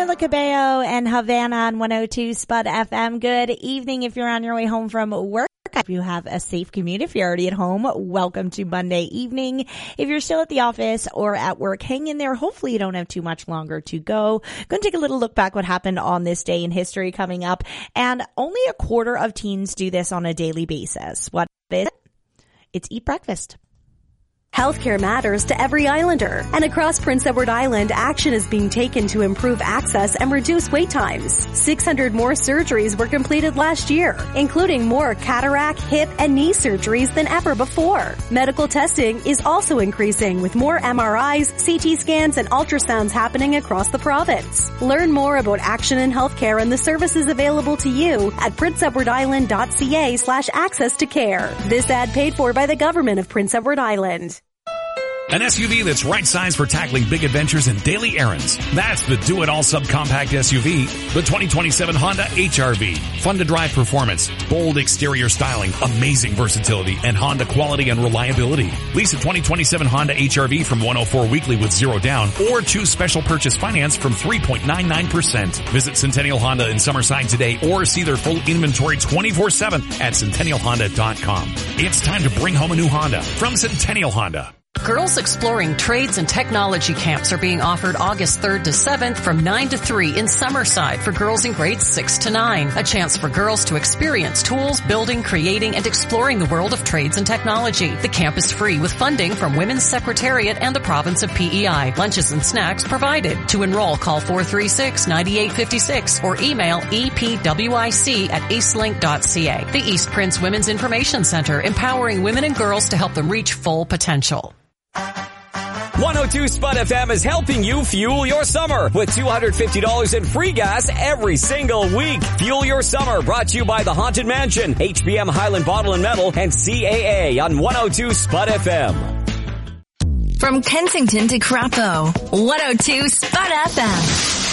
Camila Cabello and Havana on 102 Spud FM. Good evening if you're on your way home from work. If you have a safe commute, if you're already at home, welcome to Monday evening. If you're still at the office or at work, hang in there. Hopefully you don't have too much longer to go. Going to take a little look back what happened on this day in history coming up. And only a quarter of teens do this on a daily basis. What is it? It's eat breakfast. Healthcare matters to every Islander, and across Prince Edward Island, action is being taken to improve access and reduce wait times. 600 more surgeries were completed last year, including more cataract, hip, and knee surgeries than ever before. Medical testing is also increasing, with more MRIs, CT scans, and ultrasounds happening across the province. Learn more about action in healthcare and the services available to you at princeedwardisland.ca/access to care. This ad paid for by the government of Prince Edward Island. An SUV that's right size for tackling big adventures and daily errands. That's the Do-It-All subcompact SUV, the 2027 Honda HR-V. Fun to drive performance, bold exterior styling, amazing versatility, and Honda quality and reliability. Lease a 2027 Honda HR-V from 104 weekly with 0 down, or choose special purchase finance from 3.99%. Visit Centennial Honda in Summerside today, or see their full inventory 24/7 at centennialhonda.com. It's time to bring home a new Honda from Centennial Honda. Girls Exploring Trades and Technology Camps are being offered August 3rd to 7th from 9 to 3 in Summerside for girls in grades 6 to 9. A chance for girls to experience tools, building, creating, and exploring the world of trades and technology. The camp is free with funding from Women's Secretariat and the province of PEI. Lunches and snacks provided. To enroll, call 436-9856 or email epwic@eastlink.ca. The East Prince Women's Information Center, empowering women and girls to help them reach full potential. 102 Spud FM is helping you fuel your summer with $250 in free gas every single week. Fuel your summer, brought to you by the Haunted Mansion, HBM Highland Bottle and Metal, and CAA on 102 Spud FM. From Kensington to Crapo, 102 Spud FM.